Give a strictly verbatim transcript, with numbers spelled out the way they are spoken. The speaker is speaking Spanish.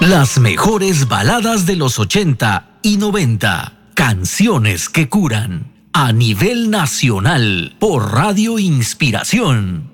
Las mejores baladas de los ochenta y noventa. Canciones que curan. A nivel nacional por Radio Inspiración.